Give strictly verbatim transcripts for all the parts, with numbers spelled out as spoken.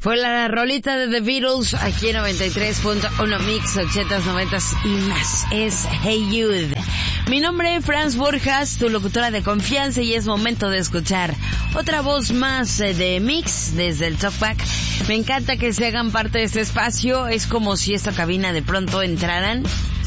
Fue la rolita de The Beatles aquí en noventa y tres punto uno Mix, ochentas, noventas y más. Es Hey Jude. Mi nombre es Franz Borjas, tu locutora de confianza, y es momento de escuchar otra voz más de Mix desde el Talkback. Me encanta que se hagan parte de este espacio. Es como si esta cabina de pronto entraran.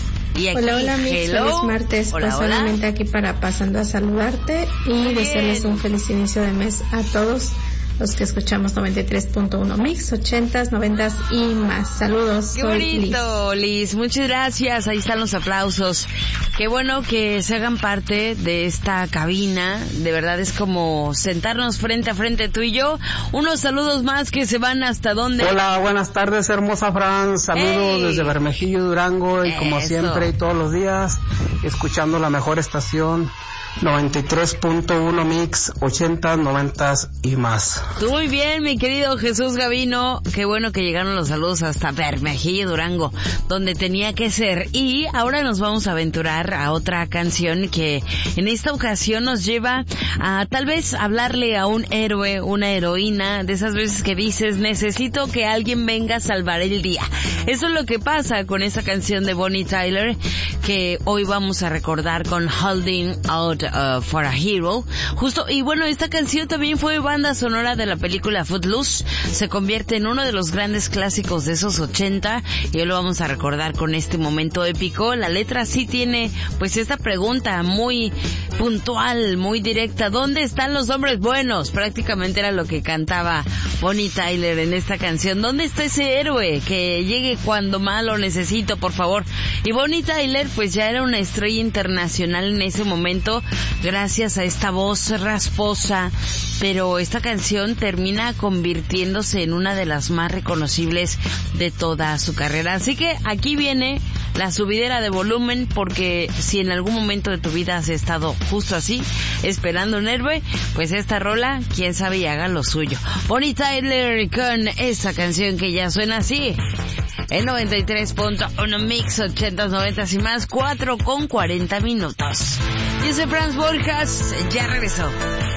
Y aquí, hola, hola, Mix, hello. Feliz martes. Hola, pues hola. solamente aquí para pasando a saludarte y Muy desearles bien. un feliz inicio de mes a todos los que escuchamos noventa y tres punto uno Mix, ochentas, noventas y más. Saludos. Qué soy bonito, Liz. Liz. Muchas gracias. Ahí están los aplausos. Qué bueno que se hagan parte de esta cabina. De verdad es como sentarnos frente a frente tú y yo. Unos saludos más que se van hasta donde. Hola, buenas tardes, hermosa Fran. Saludos Hey. desde Bermejillo, Durango, y como Eso. siempre y todos los días, escuchando la mejor estación, noventa y tres punto uno Mix, ochentas, noventas y más. Muy bien, mi querido Jesús Gavino. Qué bueno que llegaron los saludos hasta Bermejillo, Durango, donde tenía que ser. Y ahora nos vamos a aventurar a otra canción que en esta ocasión nos lleva a tal vez hablarle a un héroe, una heroína, de esas veces que dices, necesito que alguien venga a salvar el día. Eso es lo que pasa con esta canción de Bonnie Tyler, que hoy vamos a recordar con Holding Out Uh, for a Hero, justo. Y bueno, esta canción también fue banda sonora de la película Footloose. Se convierte en uno de los grandes clásicos de esos ochenta, y hoy lo vamos a recordar con este momento épico. La letra sí tiene pues esta pregunta muy puntual, muy directa: ¿dónde están los hombres buenos? Prácticamente era lo que cantaba Bonnie Tyler en esta canción. ¿Dónde está ese héroe que llegue cuando más lo necesito, por favor? Y Bonnie Tyler pues ya era una estrella internacional en ese momento, gracias a esta voz rasposa, pero esta canción termina convirtiéndose en una de las más reconocibles de toda su carrera. Así que aquí viene la subidera de volumen, porque si en algún momento de tu vida has estado justo así, esperando un héroe, pues esta rola, quién sabe y haga lo suyo. Bonnie Tyler con esa canción que ya suena así. El noventa y tres punto uno Mix, ochentas, noventas y más, cuatro con cuarenta minutos. Yo soy Franz Borjas, ya regresó.